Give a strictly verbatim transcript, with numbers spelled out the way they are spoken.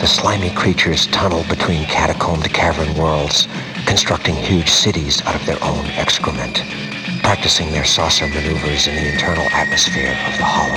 The slimy creatures tunnel between catacombed cavern worlds, constructing huge cities out of their own excrement, practicing their saucer maneuvers in the internal atmosphere of the Hollow.